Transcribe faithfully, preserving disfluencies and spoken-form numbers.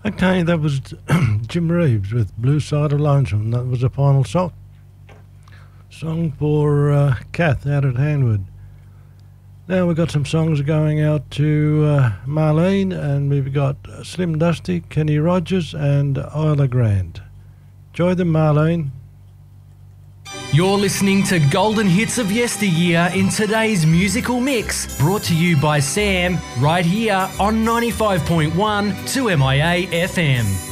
Okay, that was Jim Reeves with Blue Side of Lonesome. That was the final song. Song for uh, Kath out at Hanwood. Now we've got some songs going out to uh, Marlene, and we've got Slim Dusty, Kenny Rogers, and Isla Grant. Enjoy them, Marlene. You're listening to Golden Hits of Yesteryear in today's musical mix, brought to you by Sam, right here on ninety-five point one two M I A F M.